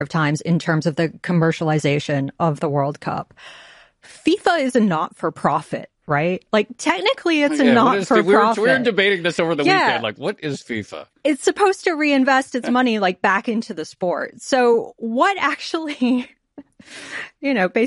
of times in terms of the commercialization of the World Cup. FIFA is a not-for-profit, right? Like, technically, it's a not-for-profit. We were debating this over the weekend. Like, what is FIFA? It's supposed to reinvest its money, like, back into the sport. So what actually, basically